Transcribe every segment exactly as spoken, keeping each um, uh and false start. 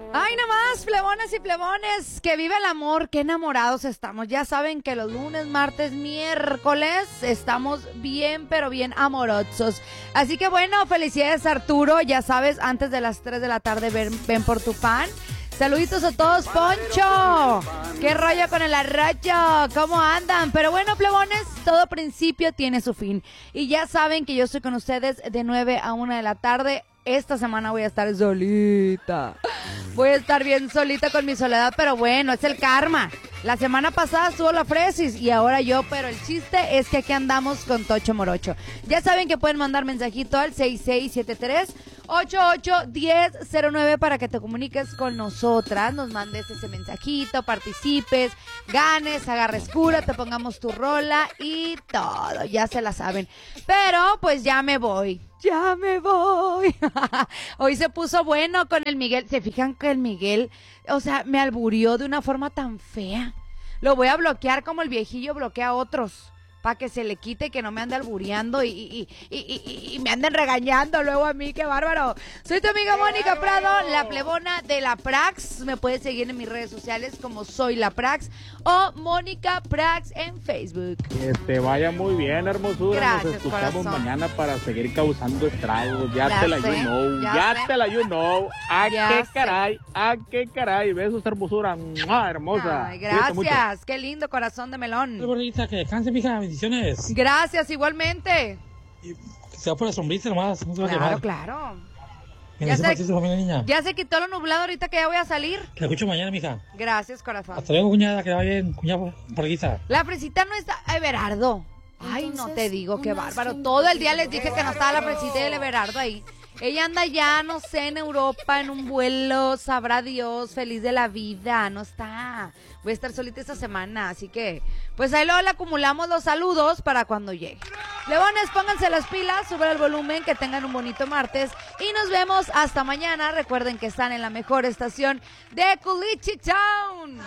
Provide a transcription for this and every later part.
Ay, nomás, plebones y plebones, que vive el amor, qué enamorados estamos. Ya saben que los lunes, martes, miércoles estamos bien, pero bien amorosos. Así que bueno, felicidades Arturo, ya sabes, antes de las tres de la tarde ven, ven por tu pan. Saluditos a todos, Poncho. ¿Qué rollo con el arroyo? ¿Cómo andan? Pero bueno, plebones, todo principio tiene su fin. Y ya saben que yo estoy con ustedes de nueve a una de la tarde. Esta semana voy a estar solita. Voy a estar bien solita con mi soledad, pero bueno, es el karma. La semana pasada estuvo la Fresis y ahora yo, pero el chiste es que aquí andamos con Tocho Morocho. Ya saben que pueden mandar mensajito al seis seis siete tres, ocho ocho uno cero cero nueve para que te comuniques con nosotras, nos mandes ese mensajito, participes, ganes, agarres cura, te pongamos tu rola y todo, ya se la saben. Pero pues ya me voy. Ya me voy. Hoy se puso bueno con el Miguel. ¿Se fijan que el Miguel, o sea, me alburió de una forma tan fea? Lo voy a bloquear como el viejillo bloquea a otros, para que se le quite y que no me ande albureando y, y, y, y, y, y me anden regañando luego a mí. ¡Qué bárbaro! Soy tu amiga Mónica Prado, la plebona de la Prax. Me puedes seguir en mis redes sociales como Soy la Prax o Mónica Prax en Facebook. Que te vaya muy bien, hermosura. Gracias, Nos escuchamos corazón. mañana para seguir causando estragos. Ya, Ya te la sé, you know. ya Ya, sé. te la you know. ¿A Ya qué sé. caray? ¿A qué caray? Besos, hermosura. ¡Mua, hermosa! Ay, Cuídate mucho. gracias. Qué lindo corazón de melón. Bonita, que descanse, mija, bendiciones. Gracias, igualmente. Y que se va por la sombrita nomás, no se va a Claro, quemar. claro. Bendiciones sé- para ti, tu familia, niña. Ya se quitó lo nublado ahorita que ya voy a salir. Te escucho mañana, mija. Gracias, corazón. Hasta luego, cuñada, que va bien, cuñada porguiza. La fresita no está... Everardo. Ay, no te digo, qué bárbaro. Todo el día les dije que no estaba la fresita y el Everardo ahí. Ella anda ya, no sé, en Europa, en un vuelo, sabrá Dios, feliz de la vida, no está. Voy a estar solita esta semana, así que, pues ahí luego le acumulamos los saludos para cuando llegue. Leones, pónganse las pilas, suban el volumen, que tengan un bonito martes y nos vemos hasta mañana. Recuerden que están en la mejor estación de Culichi Town.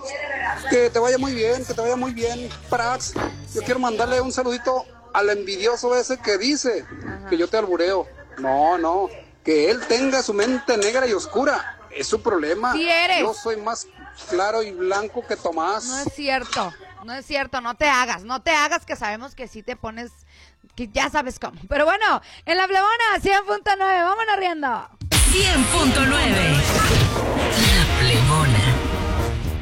Que te vaya muy bien, que te vaya muy bien, Prax. Yo quiero mandarle un saludito al envidioso ese que dice Ajá. que yo te albureo. No, no, que él tenga su mente negra y oscura, es su problema. Sí eres. Yo soy más claro y blanco que Tomás. No es cierto, no es cierto, no te hagas, no te hagas, que sabemos que sí te pones, que ya sabes cómo. Pero bueno, en la plebona, cien punto nueve, vámonos riendo. cien punto nueve.